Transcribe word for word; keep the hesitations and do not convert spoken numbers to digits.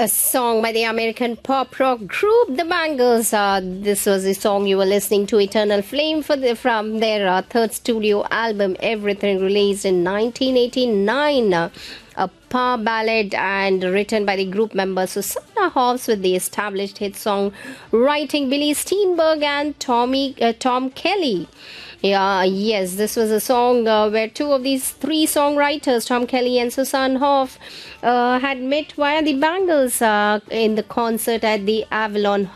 A song by the American pop rock group The Bangles. Uh, this was the song you were listening to, Eternal Flame, for the, from their uh, third studio album, Everything, released in nineteen eighty-nine. Uh, a power ballad and written by the group members Susanna Hoffs, with the established hit song writing Billy Steinberg and Tommy uh, Tom Kelly. Yeah, yes, this was a song uh, where two of these three songwriters, Tom Kelly and Susan Hoff, uh, had met via the Bangles uh, in the concert at the Avalon